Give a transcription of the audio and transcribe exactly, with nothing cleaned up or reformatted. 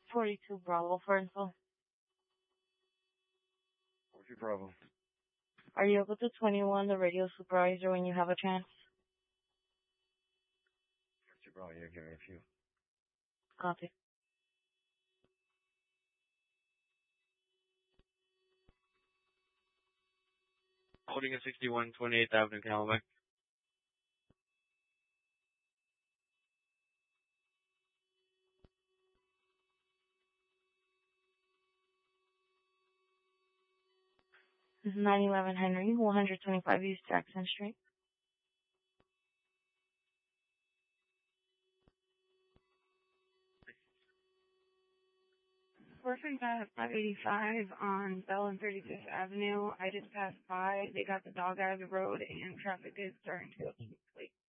forty-two Bravo for info. forty-two Bravo. Are you able to twenty-one the radio supervisor when you have a chance? forty-two Bravo, yeah, give me a few. Copy. Holding at sixty-one twenty-eighth Avenue, Camelback. This is nine eleven Henry, one twenty-five East Jackson Street. Working at five eighty-five on Bell and thirty-fifth Avenue. I just passed by. They got the dog out of the road and traffic is starting to go.